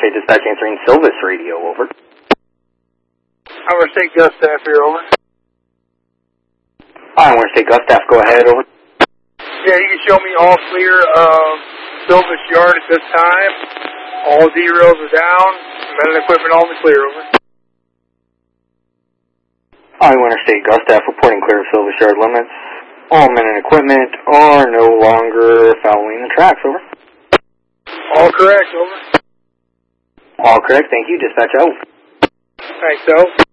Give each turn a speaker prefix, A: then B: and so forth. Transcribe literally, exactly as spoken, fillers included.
A: State Dispatch answering Silvis Radio, over.
B: Iowa State Gustav here, over.
A: Iowa State Gustav, go ahead, over.
B: Yeah, you can show me all clear of Silvis Yard at this time. All D rails are down. Men and equipment all the clear, over.
A: Iowa Interstate Gustav reporting clear of Silvis Yard limits. All men and equipment are no longer following the tracks, over.
B: All correct, over.
A: All correct, thank you. Dispatch out.
B: Thanks, over.